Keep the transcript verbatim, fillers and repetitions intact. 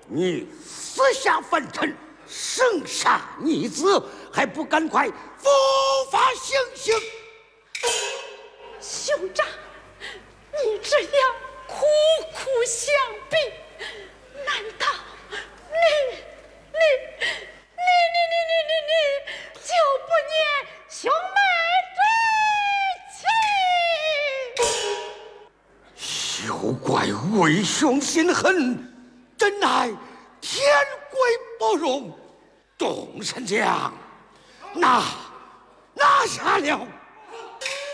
你私下凡尘，生杀逆子，还不赶快伏法行刑？ 兄长，你这样苦苦相逼，难道你你你你你你你你就不念兄妹之情？ 休怪为兄心狠，真乃天规不容。董神将，拿拿下了。